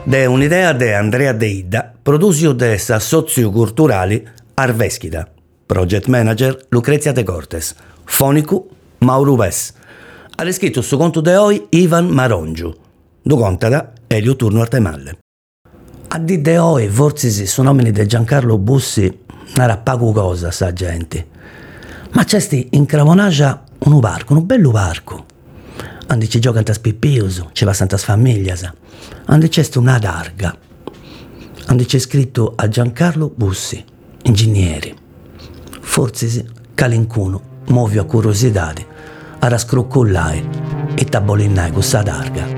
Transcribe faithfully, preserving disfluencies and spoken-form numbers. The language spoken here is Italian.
De un'idea de Andrea De Idda, produsio de sa socioculturali Arveschida. Project manager Lucrezia De Cortes. Fonicu Mauro Ves. Ha scritto su conto de oi Ivan Marongiu. Du contada Elio Turno Artemalle. A di de oi forse su nomini de Giancarlo Bussi era pagu cosa sa gente. Ma c'è sti in Cravonagia un parco, un bello parco. Andi ci giocano tantas pippius, ci va tantas famiglie. Andi c'è una targa. Andi c'è scritto a Giancarlo Bussi, ingegneri. Forse calincuno, muovio a curiosità, a rascruccollare e tabolinare questa targa.